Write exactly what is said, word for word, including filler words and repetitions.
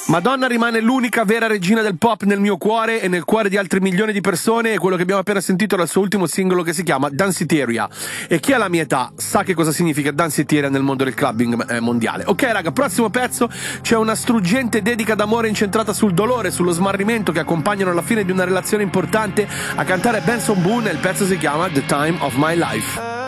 Madonna rimane l'unica vera regina del pop nel mio cuore e nel cuore di altri milioni di persone, e quello che abbiamo appena sentito era il suo ultimo singolo che si chiama Danceteria, e chi ha la mia età sa che cosa significa Danceteria nel mondo del clubbing eh, mondiale. Ok raga, prossimo pezzo, c'è una struggente dedica d'amore incentrata sul dolore, sullo smarrimento che accompagnano la fine di una relazione importante. A cantare Benson Boone e il pezzo si chiama The Time of My Life.